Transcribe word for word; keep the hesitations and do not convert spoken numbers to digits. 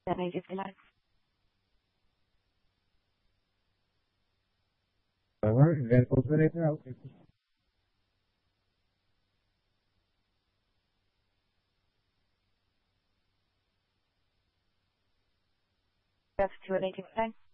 That is the life. Agora, ver conferência é o que That's two eighty-five.